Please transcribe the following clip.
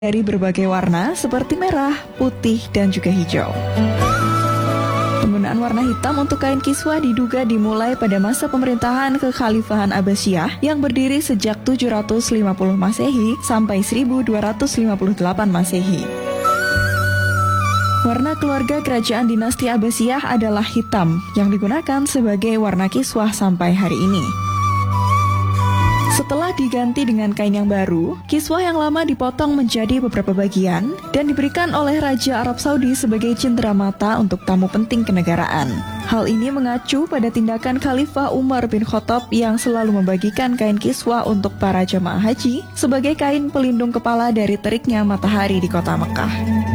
dari berbagai warna seperti merah, putih, dan juga hijau. Penggunaan warna hitam untuk kain kiswah diduga dimulai pada masa pemerintahan Kekhalifahan Abbasiyah yang berdiri sejak 750 Masehi sampai 1258 Masehi. Warna keluarga kerajaan dinasti Abbasiyah adalah hitam yang digunakan sebagai warna kiswah sampai hari ini. Setelah diganti dengan kain yang baru, kiswah yang lama dipotong menjadi beberapa bagian dan diberikan oleh Raja Arab Saudi sebagai cenderamata untuk tamu penting kenegaraan. Hal ini mengacu pada tindakan Khalifah Umar bin Khattab yang selalu membagikan kain kiswah untuk para jemaah haji sebagai kain pelindung kepala dari teriknya matahari di kota Mekah.